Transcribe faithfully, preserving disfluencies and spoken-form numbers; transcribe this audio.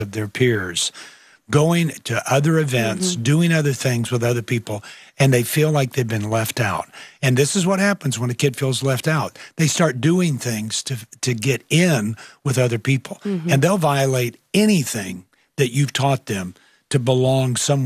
of their peers, going to other events, mm-hmm. doing other things with other people, and they feel like they've been left out. And this is what happens when a kid feels left out. They start doing things to to get in with other people, mm-hmm. and they'll violate anything that you've taught them to belong somewhere.